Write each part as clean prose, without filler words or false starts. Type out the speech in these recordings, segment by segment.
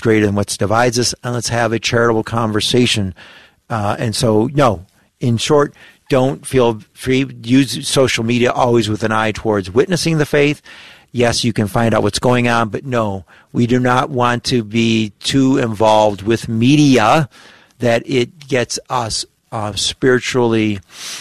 greater than what divides us, and let's have a charitable conversation. And so, no, in short, don't feel free. Use social media always with an eye towards witnessing the faith. Yes, you can find out what's going on, but no, we do not want to be too involved with media that it gets us spiritually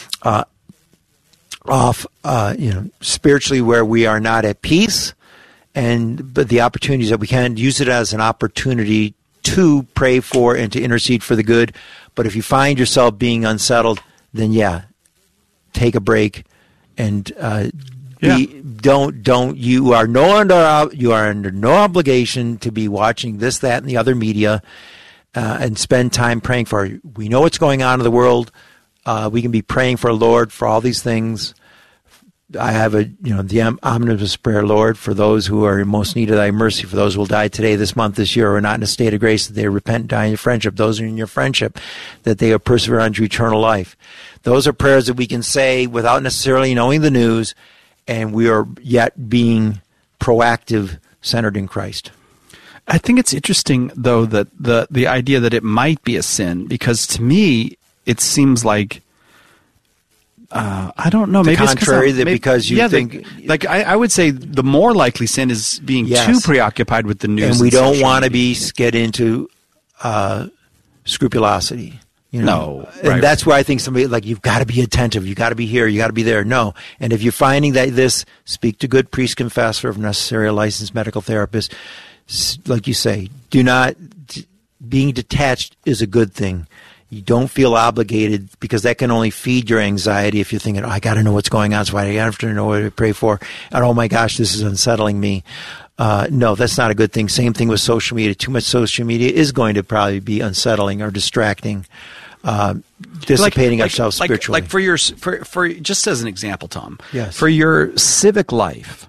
off, spiritually where we are not at peace. But the opportunities that we can use it as an opportunity to pray for and to intercede for the good. But if you find yourself being unsettled, then take a break and you are under no obligation to be watching this, that, and the other media and spend time praying for you. We know what's going on in the world. We can be praying for the Lord for all these things. I have the omnibus prayer, Lord, for those who are in most need of thy mercy, for those who will die today, this month, this year, or are not in a state of grace, that they repent, die in your friendship. Those who are in your friendship, that they will persevere unto eternal life. Those are prayers that we can say without necessarily knowing the news, and we are yet being proactive, centered in Christ. I think it's interesting, though, that the idea that it might be a sin, because to me, it seems like, I don't know. The maybe contrary, because you think... I would say the more likely sin is being too preoccupied with the news. And we don't want to get into scrupulosity. No. And that's where I think somebody, you've got to be attentive. You've got to be here. You've got to be there. No. And if you're finding that speak to good priest confessor, if necessary, a licensed medical therapist. Like you say, being detached is a good thing. You don't feel obligated, because that can only feed your anxiety if you're thinking, I got to know what's going on, so I have to know what to pray for. And oh my gosh, this is unsettling me. No, that's not a good thing. Same thing with social media. Too much social media is going to probably be unsettling or distracting, dissipating ourselves spiritually. For just as an example, Tom. Yes. For your civic life,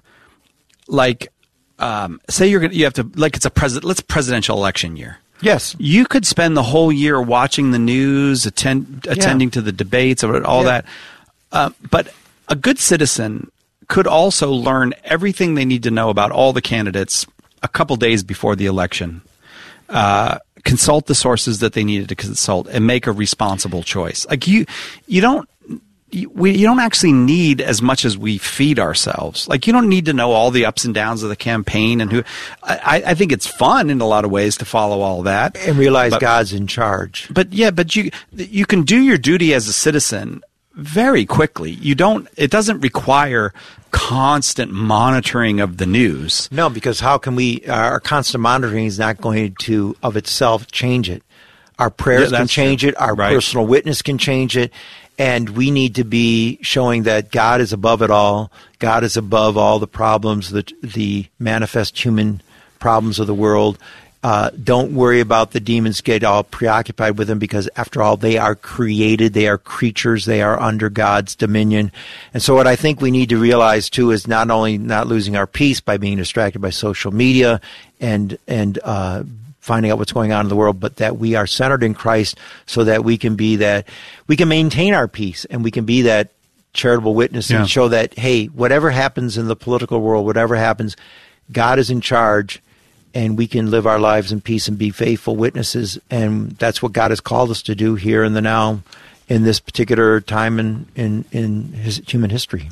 say you have to, it's a presidential election year. Yes. You could spend the whole year watching the news, attending to the debates, all that. But a good citizen could also learn everything they need to know about all the candidates a couple days before the election, consult the sources that they needed to consult, and make a responsible choice. You don't actually need as much as we feed ourselves. You don't need to know all the ups and downs of the campaign and who. I think it's fun in a lot of ways to follow all that and realize God's in charge. But you can do your duty as a citizen very quickly. It doesn't require constant monitoring of the news. No, because how can our constant monitoring is not going to of itself change it. Our prayers can change it. Our personal witness can change it. And we need to be showing that God is above it all. God is above all the problems, the manifest human problems of the world. Don't worry about the demons. Get all preoccupied with them, because after all, they are created. They are creatures. They are under God's dominion. And so what I think we need to realize too is not only not losing our peace by being distracted by social media and finding out what's going on in the world, but that we are centered in Christ, so that we can maintain our peace, and we can be that charitable witness and show that, hey, whatever happens in the political world, whatever happens, God is in charge, and we can live our lives in peace and be faithful witnesses. And that's what God has called us to do here in the now, in this particular time in human history.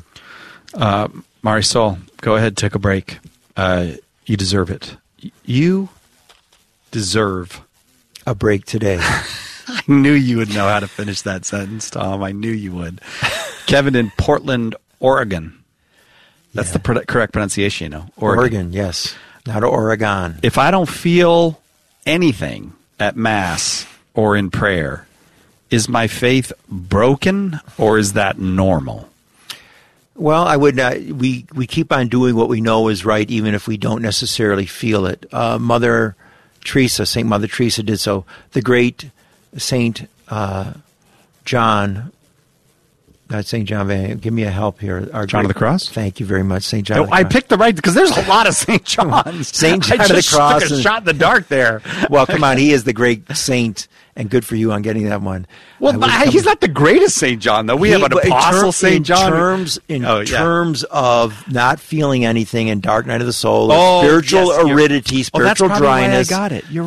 Marisol, go ahead, take a break. You deserve it. You deserve a break today. I knew you would know how to finish that sentence, Tom. I knew you would. Kevin in Portland, Oregon. That's the correct pronunciation, Oregon, yes. Not Oregon. If I don't feel anything at Mass or in prayer, is my faith broken, or is that normal? Well, I would not. We keep on doing what we know is right, even if we don't necessarily feel it. St. Mother Teresa did so. The great Saint John, not St. John Van, give me a help here. John of the Cross? Thank you very much, St. John of the Cross. I picked the right, because there's a lot of St. Johns. St. John of the Cross. I just took a shot in the dark there. Well, come on, he is the great saint, and good for you on getting that one. Well, he's not the greatest St. John, though. We have an apostle St. John. In terms of not feeling anything in dark night of the soul, spiritual aridity, spiritual that's dryness. Why I got it. You're